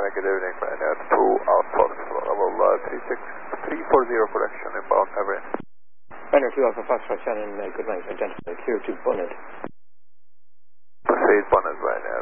good evening, Ryanair 2 Alpha Foxtrot, level 340 production inbound, Everett. Ryanair 2 Alpha Foxtrot, Shannon, good night, identify, clear to bonnet. Proceed, bonnet, Ryanair.